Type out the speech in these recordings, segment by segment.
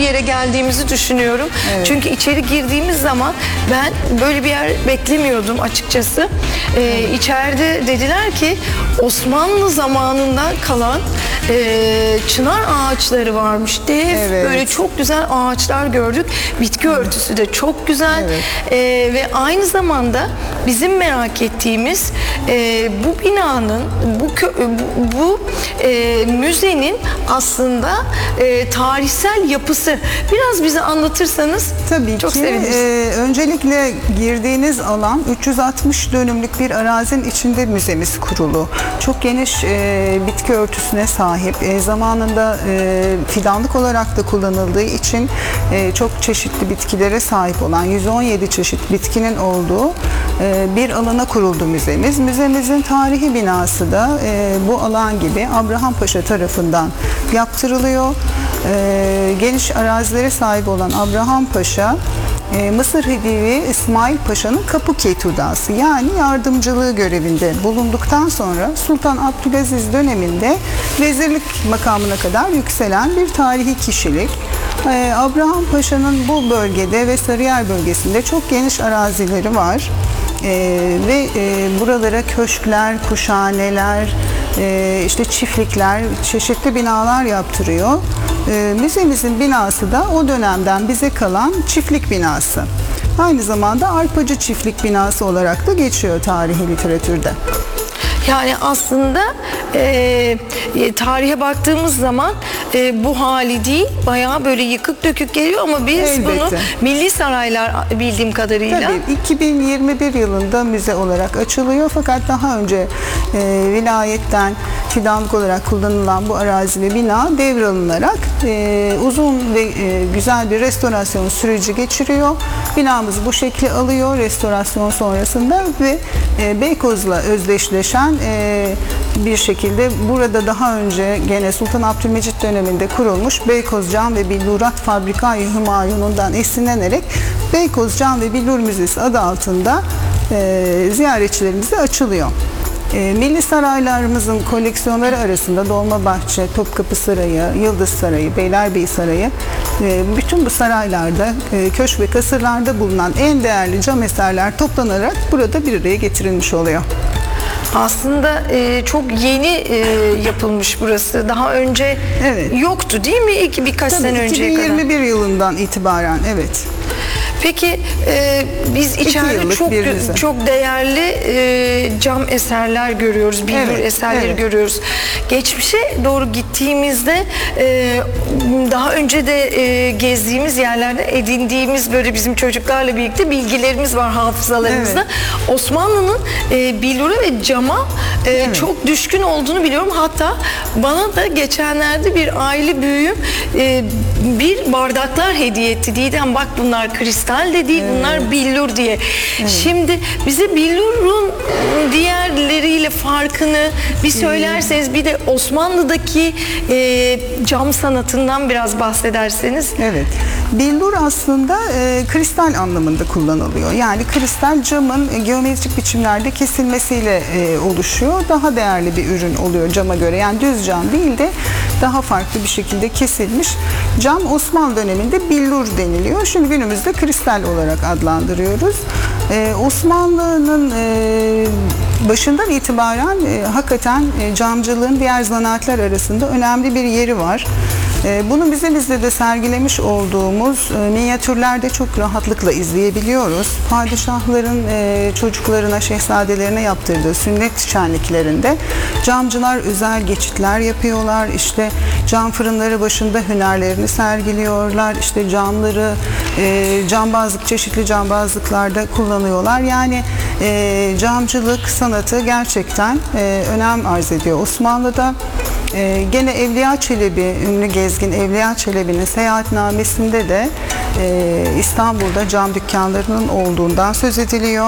yere geldiğimizi düşünüyorum. Evet. Çünkü içeri girdiğimiz zaman ben böyle bir yer beklemiyordum açıkçası. İçeride dediler ki Osmanlı zamanından kalan çınar ağaçları varmış. Dev, Evet. böyle çok güzel ağaçlar gördük. Bitki örtüsü de çok güzel. Evet. Ve aynı zamanda bizim merak ettiğimiz bu binanın, bu müzenin aslında tarihsel yapısı. Biraz bize anlatırsanız Tabii çok ki. seviniriz. Öncelikle girdiğiniz alan 360 dönümlük bir arazinin içinde müzemiz kurulu. Çok geniş bitki örtüsüne sahip. Zamanında fidanlık olarak da kullanıldığı için çok çeşitli bitkilere sahip olan 117 çeşit bitkinin olduğu bir alana kuruldu müzemiz. Müzemizin tarihi binası da bu alan gibi Abraham Paşa tarafından yaptırılıyor. Geniş arazilere sahip olan Abraham Paşa, Mısır Hedivi İsmail Paşa'nın kapı ketudası, yani yardımcılığı görevinde bulunduktan sonra Sultan Abdülaziz döneminde vezirlik makamına kadar yükselen bir tarihi kişilik. Abraham Paşa'nın bu bölgede ve Sarıyer bölgesinde çok geniş arazileri var. Ve buralara köşkler, kuşhaneler, işte çiftlikler, çeşitli binalar yaptırıyor. Müzemizin binası da o dönemden bize kalan çiftlik binası. Aynı zamanda Arpacı Çiftlik Binası olarak da geçiyor tarihi literatürde. Yani aslında tarihe baktığımız zaman bu hali değil, bayağı böyle yıkık dökük geliyor ama biz Elbette. bunu Milli Saraylar bildiğim kadarıyla. Tabii 2021 yılında müze olarak açılıyor, fakat daha önce vilayetten fidanlık olarak kullanılan bu arazi ve bina devralınarak uzun ve güzel bir restorasyon süreci geçiriyor. Binamız bu şekli alıyor restorasyon sonrasında ve Beykoz'la özdeşleşen bir şekilde burada daha önce gene Sultan Abdülmecit döneminde kurulmuş Beykoz Cam ve Billurat Fabrika-i Hümayun'undan esinlenerek Beykoz Cam ve Billur Müzesi adı altında ziyaretçilerimize açılıyor. Milli saraylarımızın koleksiyonları arasında Dolmabahçe, Topkapı Sarayı, Yıldız Sarayı, Beylerbeyi Sarayı, bütün bu saraylarda, köşk ve kasırlarda bulunan en değerli cam eserler toplanarak burada bir araya getirilmiş oluyor. Aslında çok yeni yapılmış burası. Daha önce yoktu değil mi? Birkaç sene önceye kadar. 2021 yılından itibaren evet. Peki biz içeride çok değerli cam eserler görüyoruz, billur eserleri görüyoruz. Geçmişe doğru gittiğimizde daha önce de gezdiğimiz yerlerde edindiğimiz böyle bizim çocuklarla birlikte bilgilerimiz var hafızalarımızda. Osmanlı'nın billura ve cama çok düşkün olduğunu biliyorum. Hatta bana da geçenlerde bir aile büyüğüm bir bardaklar hediye etti. Didem bak bunlar kristal de değil, bunlar billur diye. Şimdi bize billurun diğerleriyle farkını bir söylerseniz, bir de Osmanlı'daki cam sanatından biraz bahsederseniz. Evet. Billur aslında kristal anlamında kullanılıyor. Yani kristal camın geometrik biçimlerde kesilmesiyle oluşuyor. Daha değerli bir ürün oluyor cama göre. Yani düz cam değil de daha farklı bir şekilde kesilmiş. Cam Osmanlı döneminde billur deniliyor. Şimdi günümüzde kristal olarak adlandırıyoruz. Osmanlı'nın başından itibaren hakikaten camcılığın diğer zanaatler arasında önemli bir yeri var. Bunu bizde de sergilemiş olduğumuz minyatürlerde çok rahatlıkla izleyebiliyoruz. Padişahların çocuklarına, şehzadelerine yaptırdığı sünnet şenliklerinde camcılar özel geçitler yapıyorlar. İşte cam fırınları başında hünerlerini sergiliyorlar. İşte camları cambazlık, çeşitli cambazlıklarda kullanıyorlar. Yani camcılık sanatı gerçekten önem arz ediyor Osmanlı'da. Gene Evliya Çelebi, ünlü gezgin Evliya Çelebi'nin seyahatnamesinde de İstanbul'da cam dükkanlarının olduğundan söz ediliyor.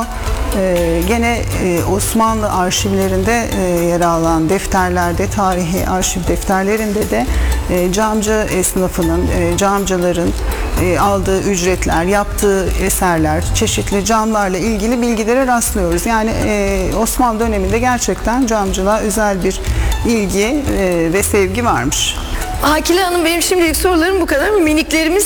Gene Osmanlı arşivlerinde yer alan defterlerde, tarihi arşiv defterlerinde de camcı esnafının, camcıların aldığı ücretler, yaptığı eserler, çeşitli camlarla ilgili bilgilere rastlıyoruz. Yani Osmanlı döneminde gerçekten camcılığa özel bir ilgi ve sevgi varmış. Akile Hanım, benim şimdilik sorularım bu kadar. Miniklerimiz